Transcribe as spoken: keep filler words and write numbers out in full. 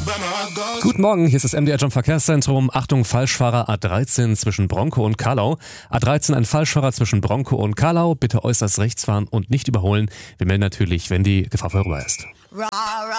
Guten Morgen, hier ist das M D R Jump Verkehrszentrum. Achtung, Falschfahrer A dreizehn zwischen Bronkow und Carlau. A dreizehn ein Falschfahrer zwischen Bronkow und Carlau. Bitte äußerst rechts fahren und nicht überholen. Wir melden natürlich, wenn die Gefahr vorüber ist.